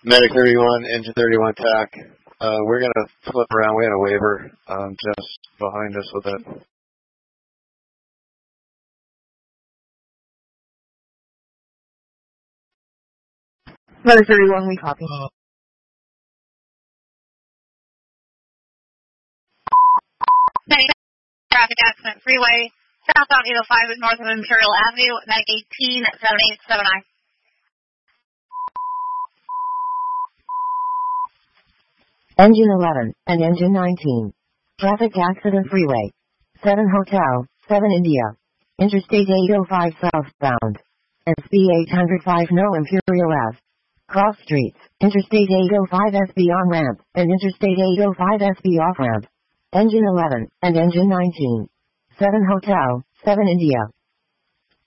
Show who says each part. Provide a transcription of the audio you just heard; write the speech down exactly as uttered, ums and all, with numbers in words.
Speaker 1: Medic thirty-one, engine thirty-one tac. Uh, we're going to flip around. We had a waiver um, just behind us with it.
Speaker 2: Medic thirty-one, we copy.
Speaker 3: Traffic accident freeway, southbound eight oh five north of Imperial Avenue, Medic eighteen, seven eight seven nine.
Speaker 2: Engine eleven and engine nineteen. Traffic accident freeway. seven Hotel, seven India. Interstate eight oh five southbound. S B eight oh five no Imperial Ave. Cross streets, Interstate eight oh five S B on-ramp, and Interstate eight oh five S B off-ramp. Engine eleven and engine nineteen. seven Hotel, seven India.